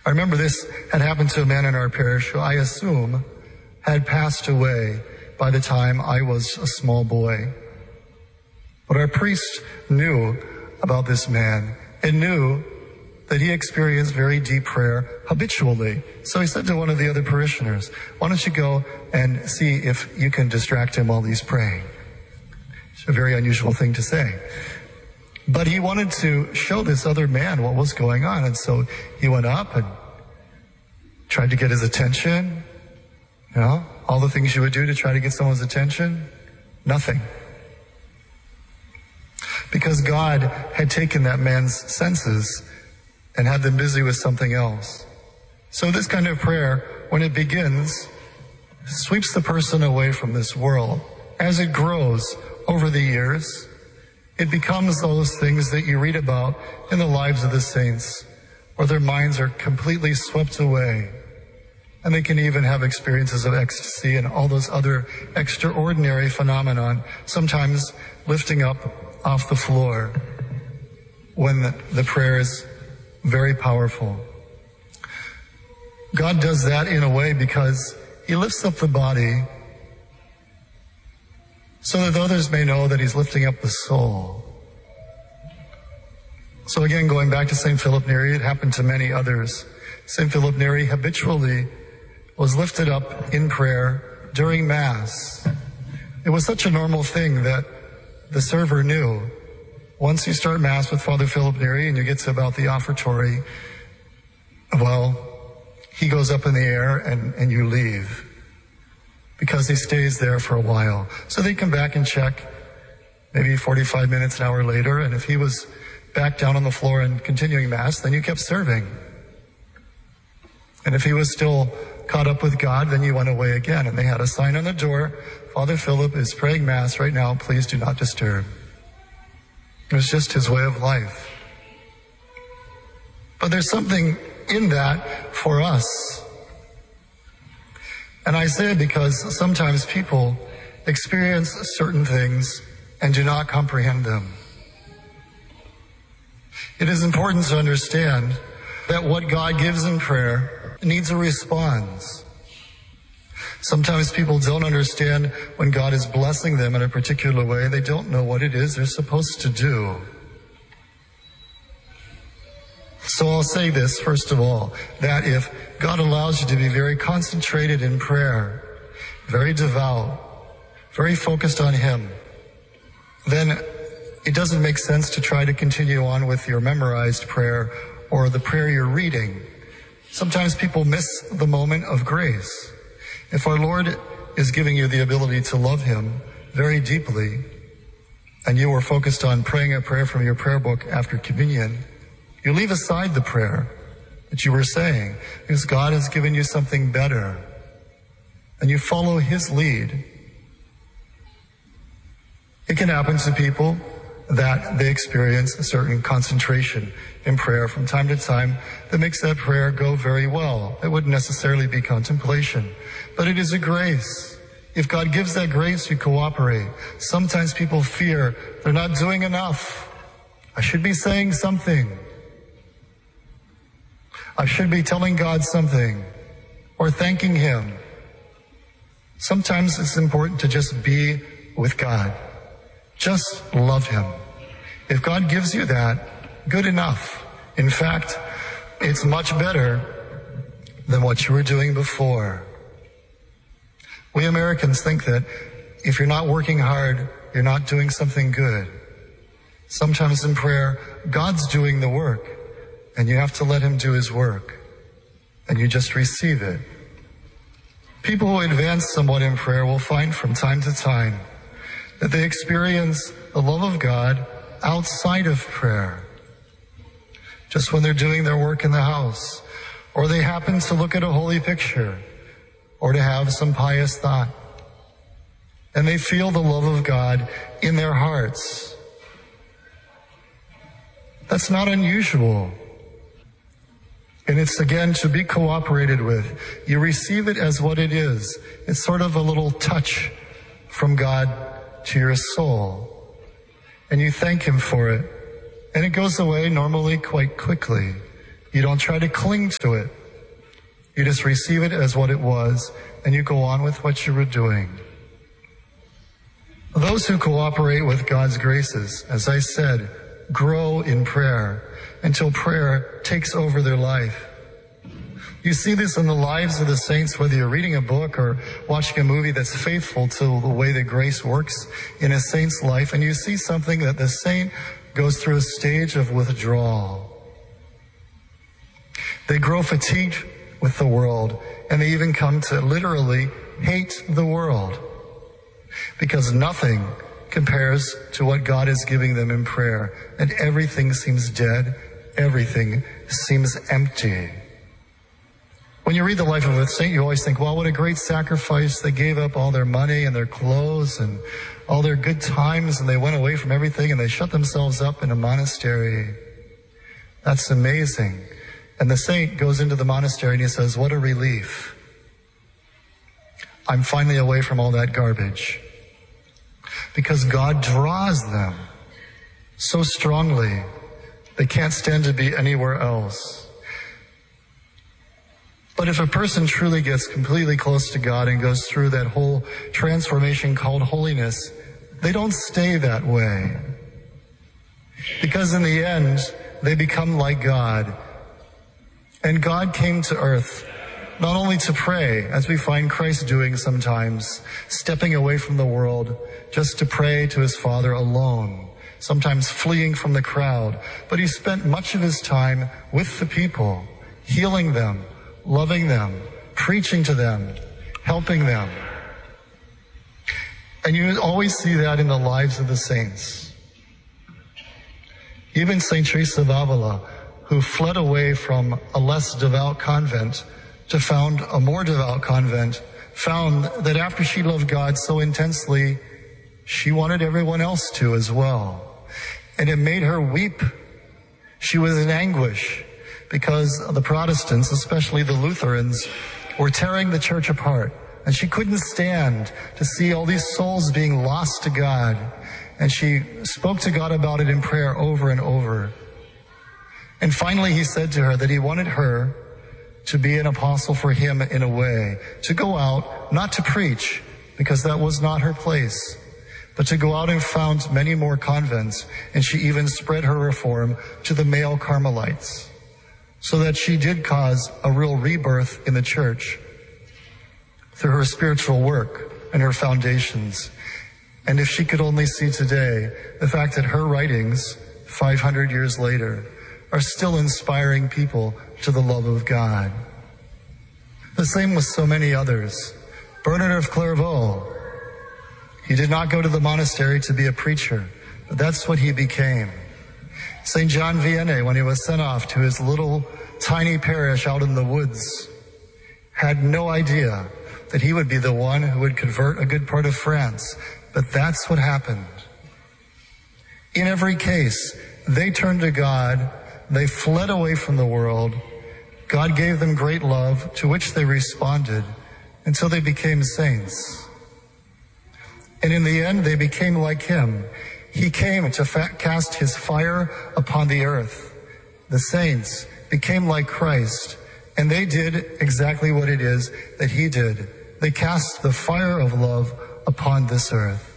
I remember this had happened to a man in our parish who I assume had passed away by the time I was a small boy. But our priest knew about this man and knew that he experienced very deep prayer habitually. So he said to one of the other parishioners, why don't you go and see if you can distract him while he's praying? It's a very unusual thing to say. But he wanted to show this other man what was going on. And so he went up and tried to get his attention. You know, all the things you would do to try to get someone's attention. Nothing. Because God had taken that man's senses and had them busy with something else. So this kind of prayer, when it begins, sweeps the person away from this world. As it grows over the years, it becomes those things that you read about in the lives of the saints, where their minds are completely swept away. And they can even have experiences of ecstasy and all those other extraordinary phenomenon, sometimes lifting up off the floor when the prayer is very powerful. God does that in a way because he lifts up the body so that others may know that he's lifting up the soul. So again, going back to St. Philip Neri, it happened to many others. St. Philip Neri habitually was lifted up in prayer during Mass. It was such a normal thing that the server knew. Once you start Mass with Father Philip Neri and you get to about the offertory, well, he goes up in the air and you leave, because he stays there for a while. So they come back and check maybe 45 minutes, an hour later, and if he was back down on the floor and continuing Mass, then you kept serving. And if he was still caught up with God, then you went away again. And they had a sign on the door, Father Philip is praying Mass right now, please do not disturb. It was just his way of life. But there's something in that for us. And I say it because sometimes people experience certain things and do not comprehend them. It is important to understand that what God gives in prayer needs a response. Sometimes people don't understand when God is blessing them in a particular way. They don't know what it is they're supposed to do. So I'll say this, first of all, that if God allows you to be very concentrated in prayer, very devout, very focused on Him, then it doesn't make sense to try to continue on with your memorized prayer or the prayer you're reading. Sometimes people miss the moment of grace. If our Lord is giving you the ability to love Him very deeply, and you are focused on praying a prayer from your prayer book after communion, you leave aside the prayer that you were saying, because God has given you something better, and you follow His lead. It can happen to people that they experience a certain concentration in prayer from time to time that makes that prayer go very well. It wouldn't necessarily be contemplation, but it is a grace. If God gives that grace, you cooperate. Sometimes people fear they're not doing enough. I should be saying something. I should be telling God something or thanking Him. Sometimes it's important to just be with God. Just love Him. If God gives you that, good enough. In fact, it's much better than what you were doing before. We Americans think that if you're not working hard, you're not doing something good. Sometimes in prayer, God's doing the work, and you have to let Him do His work, and you just receive it. People who advance somewhat in prayer will find from time to time that they experience the love of God outside of prayer. Just when they're doing their work in the house, or they happen to look at a holy picture, or to have some pious thought, and they feel the love of God in their hearts. That's not unusual. And it's, again, to be cooperated with. You receive it as what it is. It's sort of a little touch from God to your soul. And you thank Him for it. And it goes away normally quite quickly. You don't try to cling to it. You just receive it as what it was, and you go on with what you were doing. Those who cooperate with God's graces, as I said, grow in prayer until prayer takes over their life. You see this in the lives of the saints, whether you're reading a book or watching a movie that's faithful to the way that grace works in a saint's life, and you see something that the saint goes through a stage of withdrawal. They grow fatigued with the world, and they even come to literally hate the world, because nothing compares to what God is giving them in prayer, and everything seems dead, everything seems empty. When you read the life of a saint, you always think, well, what a great sacrifice. They gave up all their money and their clothes and all their good times, and they went away from everything, and they shut themselves up in a monastery. That's amazing. And the saint goes into the monastery and he says, what a relief. I'm finally away from all that garbage. Because God draws them so strongly, they can't stand to be anywhere else. But if a person truly gets completely close to God and goes through that whole transformation called holiness, they don't stay that way. Because in the end, they become like God. And God came to earth not only to pray, as we find Christ doing sometimes, stepping away from the world just to pray to his Father alone, sometimes fleeing from the crowd, but he spent much of his time with the people, healing them, loving them, preaching to them, helping them. And you always see that in the lives of the saints. Even St. Teresa of Avila, who fled away from a less devout convent to found a more devout convent, found that after she loved God so intensely, she wanted everyone else to as well. And it made her weep. She was in anguish because the Protestants, especially the Lutherans, were tearing the church apart. And she couldn't stand to see all these souls being lost to God. And she spoke to God about it in prayer over and over. And finally he said to her that he wanted her to be an apostle for him in a way, to go out, not to preach, because that was not her place, but to go out and found many more convents. And she even spread her reform to the male Carmelites, so that she did cause a real rebirth in the church through her spiritual work and her foundations. And if she could only see today the fact that her writings, 500 years later, are still inspiring people to the love of God. The same with so many others. Bernard of Clairvaux, he did not go to the monastery to be a preacher, but that's what he became. St. John Vianney, when he was sent off to his little tiny parish out in the woods, had no idea that he would be the one who would convert a good part of France. But that's what happened. In every case, they turned to God. They fled away from the world. God gave them great love, to which they responded until they became saints. And in the end, they became like him. He came to cast his fire upon the earth. The saints became like Christ, and they did exactly what it is that he did. They cast the fire of love upon this earth.